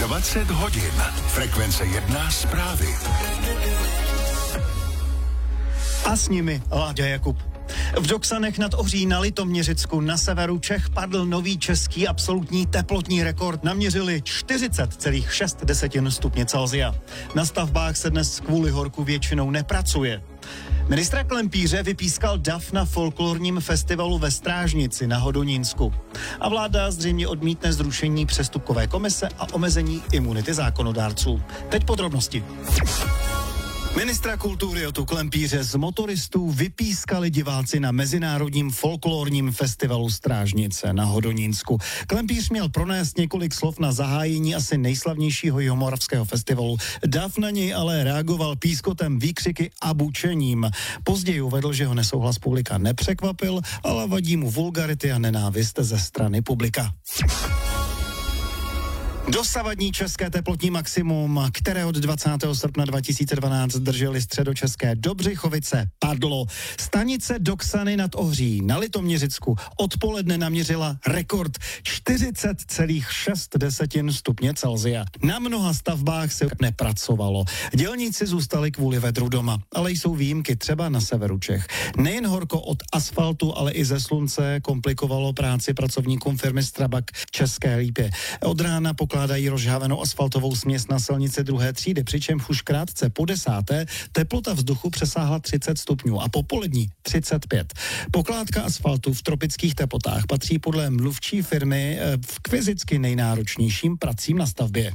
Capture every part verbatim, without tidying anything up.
dvacet hodin. Frekvence jedna zprávy. A s nimi Láďa Jakub. V Doksanech nad Ohří na Litoměřicku na severu Čech padl nový český absolutní teplotní rekord. Naměřili čtyřicet celá šest stupně Celsia. Na stavbách se dnes kvůli horku většinou nepracuje. Ministra Klempíře vypískal dav na folklorním festivalu ve Strážnici na Hodonínsku. A vláda zřejmě odmítne zrušení přestupkové komise a omezení imunity zákonodárců. Teď podrobnosti. Ministra kultury Jotu Klempíře z motoristů vypískali diváci na mezinárodním folklorním festivalu Strážnice na Hodonínsku. Klempíř měl pronést několik slov na zahájení asi nejslavnějšího jihomoravského festivalu. Dav na něj ale reagoval pískotem, výkřiky a bučením. Později uvedl, že ho nesouhlas publika nepřekvapil, ale vadí mu vulgarity a nenávist ze strany publika. Dosavadní české teplotní maximum, které od dvacátého srpna dva tisíce dvanáct držely středočeské Dobřichovice, padlo. Stanice Doksany nad Ohří na Litoměřicku odpoledne naměřila rekord čtyřicet celá šest stupně Celsia. Na mnoha stavbách se nepracovalo. Dělníci zůstali kvůli vedru doma, ale jsou výjimky třeba na severu Čech. Nejen horko od asfaltu, ale i ze slunce komplikovalo práci pracovníkům firmy Strabag České Lípě. Od rána pokládají rozžhávenou asfaltovou směs na silnici druhé třídy, přičemž už krátce po desáté teplota vzduchu přesáhla třicet stupňů a popolední třicet pět. Pokládka asfaltu v tropických teplotách patří podle mluvčí firmy k fyzicky nejnáročnějším pracím na stavbě.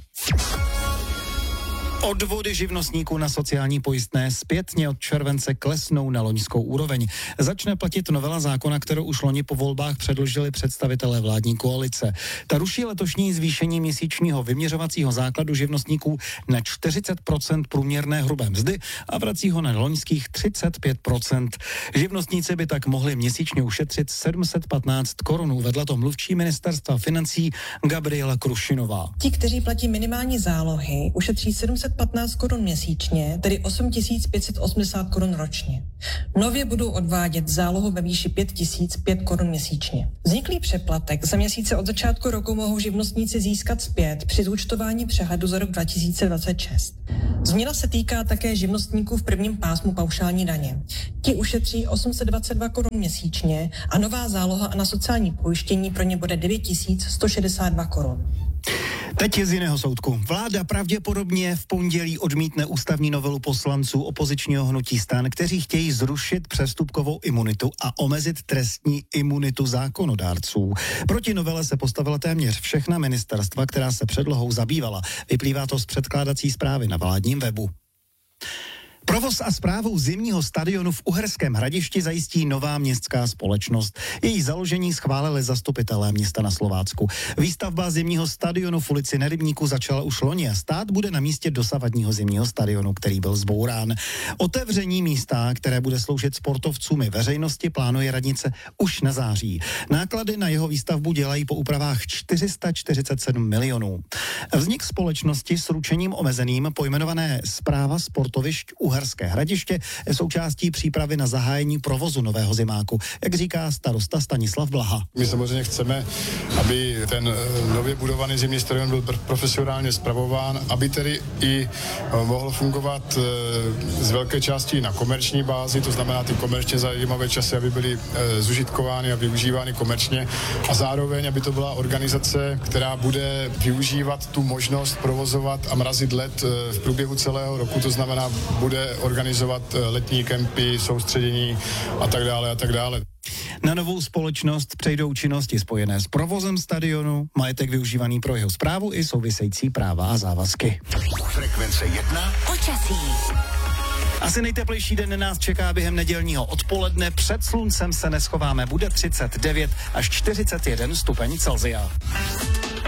Odvody živnostníků na sociální pojistné zpětně od července klesnou na loňskou úroveň. Začne platit novela zákona, kterou už loni po volbách předložili představitelé vládní koalice. Ta ruší letošní zvýšení měsíčního vyměřovacího základu živnostníků na čtyřicet procent průměrné hrubé mzdy a vrací ho na loňských třicet pět procent. Živnostníci by tak mohli měsíčně ušetřit sedm set patnáct korun, uvedla to mluvčí ministerstva financí Gabriela Krušinová. Ti, kteří platí minimální zálohy, ušetří sedm set patnáct korun měsíčně, tedy osm tisíc pět set osmdesát korun ročně. Nově budou odvádět zálohu ve výši pět tisíc pět korun měsíčně. Vzniklý přeplatek za měsíce od začátku roku mohou živnostníci získat zpět při zúčtování přehledu za rok dva tisíce dvacet šest. Změna se týká také živnostníků v prvním pásmu paušální daně. Ti ušetří osm set dvacet dva korun měsíčně a nová záloha na sociální pojištění pro ně bude devět tisíc sto šedesát dva korun. Teď je z jiného soudku. Vláda pravděpodobně v pondělí odmítne ústavní novelu poslanců opozičního hnutí STAN, kteří chtějí zrušit přestupkovou imunitu a omezit trestní imunitu zákonodárců. Proti novele se postavila téměř všechna ministerstva, která se předlohou zabývala. Vyplývá to z předkládací zprávy na vládním webu. Provoz a správu zimního stadionu v Uherském Hradišti zajistí nová městská společnost. Její založení schválili zastupitelé města na Slovácku. Výstavba zimního stadionu v ulici Nerybníku začala už loni a stát bude na místě dosavadního zimního stadionu, který byl zbourán. Otevření místa, které bude sloužit sportovcům i veřejnosti, plánuje radnice už na září. Náklady na jeho výstavbu dělají po úpravách čtyři sta čtyřicet sedm milionů. Vznik společnosti s ručením omezeným pojmenované Správa sportovišť Uherské Hradiště je součástí přípravy na zahájení provozu nového zimáku, jak říká starosta Stanislav Blaha. My samozřejmě chceme, aby ten nově budovaný zimní stadion byl profesionálně spravován, aby tedy i mohl fungovat z velké části na komerční bázi, to znamená ty komerčně zajímavé časy, aby byly zužitkovány a využívány komerčně a zároveň, aby to byla organizace, která bude využívat tu možnost provozovat a mrazit led v průběhu celého roku, to znamená, bude organizovat letní kempy, soustředění a tak dále a tak dále. Na novou společnost přejdou činnosti spojené s provozem stadionu, majetek využívaný pro jeho správu i související práva a závazky. Frekvence jedna. Počasí. Asi nejteplejší den nás čeká během nedělního odpoledne. Před sluncem se neschováme, bude třicet devět až čtyřicet jeden stupeň Celsia.